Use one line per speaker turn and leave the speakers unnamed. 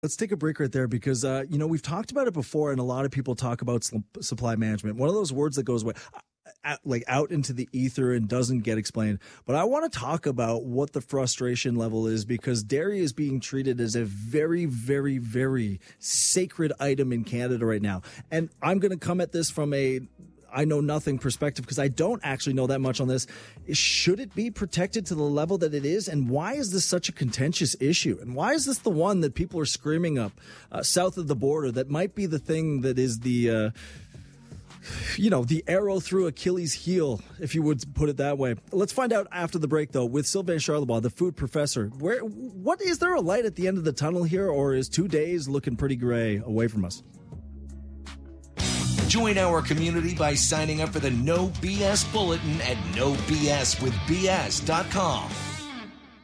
Let's take a break right there because, we've talked about it before and a lot of people talk about supply management. One of those words that goes away, out into the ether and doesn't get explained. But I want to talk about what the frustration level is because dairy is being treated as a very, very, very sacred item in Canada right now. And I'm going to come at this from I know nothing perspective because I don't actually know that much on this. Should it be protected to the level that it is? And why is this such a contentious issue? And why is this the one that people are screaming up south of the border that might be the thing that is the arrow through Achilles' heel, if you would put it that way? Let's find out after the break, though, with Sylvain Charlebois, the food professor. What is there a light at the end of the tunnel here, or is 2 days looking pretty gray away from us?
Join our community by signing up for the No BS Bulletin at nobswithbs.com.